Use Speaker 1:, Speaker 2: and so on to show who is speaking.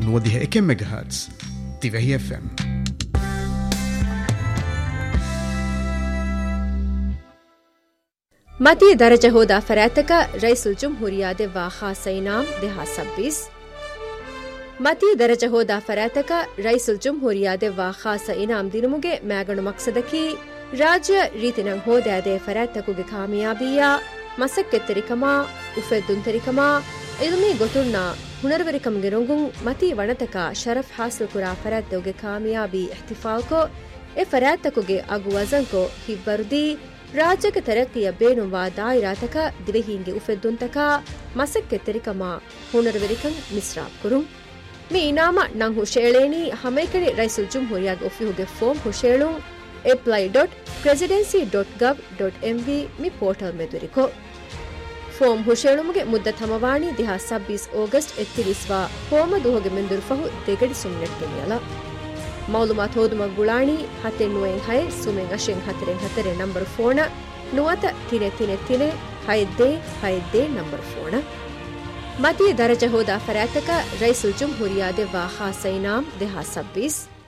Speaker 1: 91 ميجاهرتز تيفي اف ام.
Speaker 2: متی درجه هودا فراتك رئيس الجمهورية دوا خاصة إنام دها 26. متی درجه هودا فراتك رئيس الجمهورية دوا خاصة إنام دينموگه ماغنو مقصدكي راجع ريتنن هودا ده فراتكوگه كاميابية مسكتريكما وفدون تريكما علمي گوترنا هنروريكم گرونگون متی ونتك شرف حاصل كرا فراتوگه كاميابي احتفالكو اے فراتكوگه اگو وزنكو هيوردي ರಾಜ್ಯಕ ತರಕ್ಕಿಯ ಬೇಣುವ ದಾಯಿರಾತಕ ದಿವೆಹಿಂಗೆ ಉಫೆದ್ದುಂತಕ ಮಸಕ್ಕೆತ್ತರಿಕಮ ಹುನರವೆರಿಕಂ ಮಿಸ್ರಾಬ್ ಕುರುಂ ಮಿ ಇನಾಮ ನಂ ಹುಶೇಳೇನಿ ಹಮೈಕಡಿ ರೈಸುಲ್ ಜುಮ್ಹೂರಿಯಾಗ ಒಫಿಹುಗೆ foam ಹುಶೇಳುಂ apply.presidency.gov.mv ಮಿ portal ಮೆದುರಿಕೊ foam ಹುಶೇಳುಮುಗೆ ಮುದ್ದತ್ ಹಮವಾಣಿ ದಿಹಾ 26 August ಎತ್ತಿರಿಸ್ವಾ ಹೋಮ ದುಹಗೆ ಮೆಂದುರುಫಹು ದೆಗಡಿ ಸುಮ್ನೆಟ್ ಗೆನಿಯಲ ಮಾಲೂಮಾತ್ ಹೋದುಮ ಗುಳಾಣಿ ಹತೆನ್ನುವೆಂ high ಸುಮೆಂ ಅಶೆಂ ಹತರೆಂ ಹತರೆ number ಫೋಣ ನುವತ ತಿನೆ ತಿನೆ ತಿನೆ ಹೈದ್ದೆ ಹೈದ್ದೆ number ಫೋಣ ಮತಿ ದರಜ ಹೋದ ಫರಾತಕ ರೈಸುಲ್ ಜುಮ್ಹೂರಿಯಾ ದೆವಾ ಖಾಸ ಇನಾಮ್ ದೆಹಾ 26